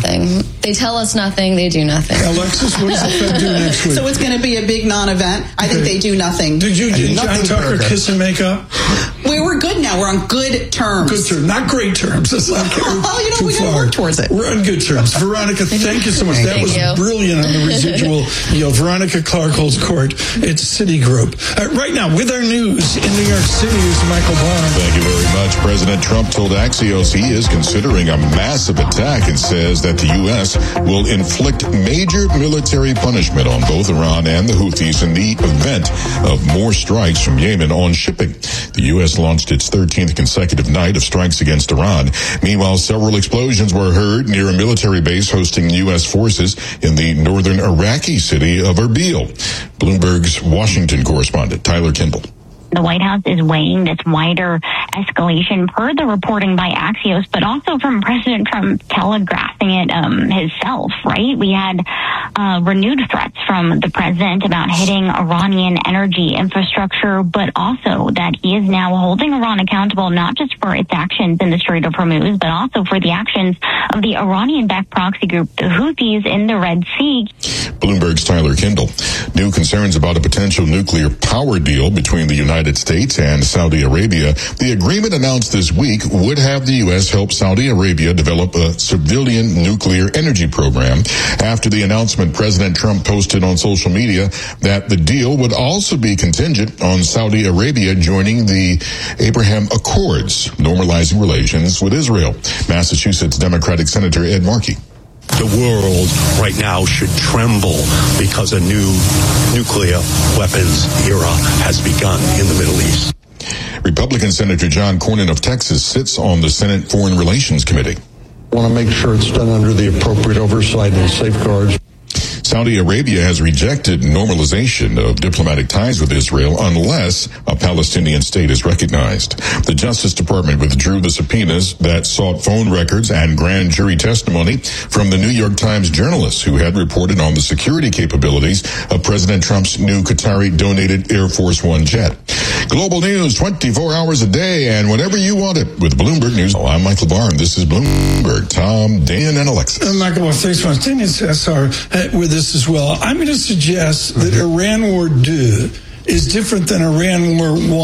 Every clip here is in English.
nothing. They tell us nothing. They do nothing. Alexis, what does the Fed do next week? So it's going to be a big non-event. I think they do nothing. Did John Tucker kiss and make up? We're good now. We're on good terms. Good terms. Not great terms. That's not we got to work towards it. We're on good terms. Veronica, thank you so much. That was brilliant on the residual. Veronica Clark holds court at Citigroup. Right now, with our news in New York City is Michael Barr. Thank you very much. President Trump told Axios he is considering a massive attack and says that the U.S. will inflict major military punishment on both Iran and the Houthis in the event of more strikes from Yemen on shipping. The U.S. launched its 13th consecutive night of strikes against Iran. Meanwhile, several explosions were heard near a military base hosting U.S. forces in the northern Iraqi city of Erbil. Bloomberg's Washington correspondent, Tyler Kimball. The White House is weighing this wider escalation per the reporting by Axios, but also from President Trump telegraphing it himself, right? We had renewed threats from the president about hitting Iranian energy infrastructure, but also that he is now holding Iran accountable not just for its actions in the Strait of Hormuz, but also for the actions of the Iranian-backed proxy group, the Houthis, in the Red Sea. Bloomberg's Tyler Kimball. New concerns about a potential nuclear power deal between the United States and Saudi Arabia. The agreement announced this week would have the U.S. help Saudi Arabia develop a civilian nuclear energy program. After the announcement, President Trump posted on social media that the deal would also be contingent on Saudi Arabia joining the Abraham Accords, normalizing relations with Israel. Massachusetts Democratic Senator Ed Markey. The world right now should tremble because a new nuclear weapons era has begun in the Middle East. Republican Senator John Cornyn of Texas sits on the Senate Foreign Relations Committee. I want to make sure it's done under the appropriate oversight and safeguards. Saudi Arabia has rejected normalization of diplomatic ties with Israel unless a Palestinian state is recognized. The Justice Department withdrew the subpoenas that sought phone records and grand jury testimony from the New York Times journalists who had reported on the security capabilities of President Trump's new Qatari-donated Air Force One jet. Global news 24 hours a day and whenever you want it with Bloomberg News. I'm Michael Barr. This is Bloomberg. Tom, Dan, and Alexis. Michael, thanks so much. Dan and Cess are with this as well. I'm going to suggest that Iran War 2 is different than Iran War 1,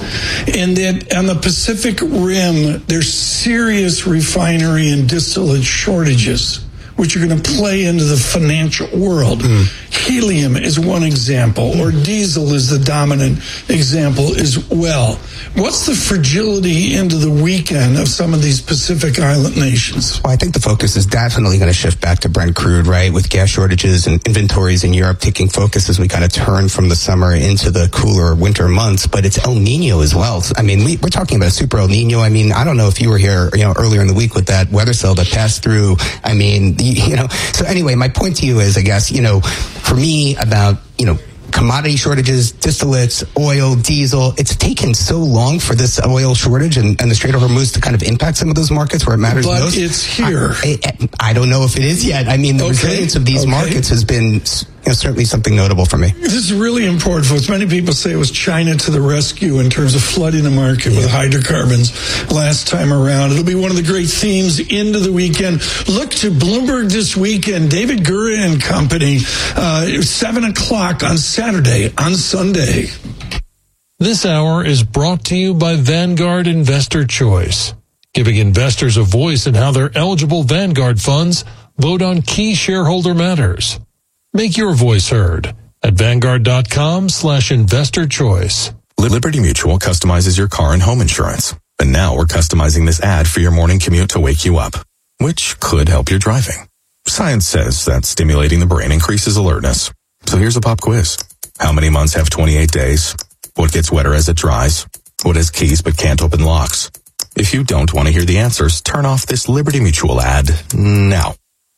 and that on the Pacific Rim, there's serious refinery and distillate shortages, which are going to play into the financial world. Helium is one example, or diesel is the dominant example as well. What's the fragility into the weekend of some of these Pacific Island nations? Well, I think the focus is definitely going to shift back to Brent crude, right? With gas shortages and inventories in Europe taking focus as we kind of turn from the summer into the cooler winter months. But it's El Nino as well. I mean, we're talking about super El Nino. I mean, I don't know if you were here, earlier in the week with that weather cell that passed through. I mean, so anyway, my point to you is, I guess, for me about, commodity shortages, distillates, oil, diesel. It's taken so long for this oil shortage and the Strait of Hormuz to kind of impact some of those markets where it matters but most. But it's here. I don't know if it is yet. I mean, the resilience of these markets has been certainly something notable for me. This is really important, folks. Many people say it was China to the rescue in terms of flooding the market with hydrocarbons last time around. It'll be one of the great themes into the weekend. Look to Bloomberg this weekend. David Gura and Company, 7 o'clock on Saturday, on Sunday. This hour is brought to you by Vanguard Investor Choice, giving investors a voice in how their eligible Vanguard funds vote on key shareholder matters. Make your voice heard at Vanguard.com/investor choice. Liberty Mutual customizes your car and home insurance. And now we're customizing this ad for your morning commute to wake you up, which could help your driving. Science says that stimulating the brain increases alertness. So here's a pop quiz. How many months have 28 days? What gets wetter as it dries? What has keys but can't open locks? If you don't want to hear the answers, turn off this Liberty Mutual ad now.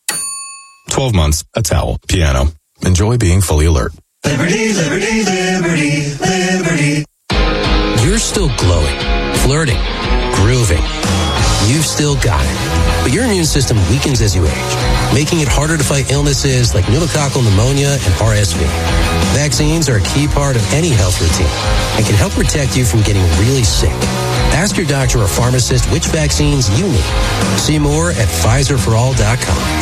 12 months, a towel, piano. Enjoy being fully alert. Liberty, liberty, liberty, liberty. You're still glowing, flirting, grooving. You've still got it. But your immune system weakens as you age, making it harder to fight illnesses like pneumococcal pneumonia and RSV. Vaccines are a key part of any health routine and can help protect you from getting really sick. Ask your doctor or pharmacist which vaccines you need. See more at PfizerForAll.com.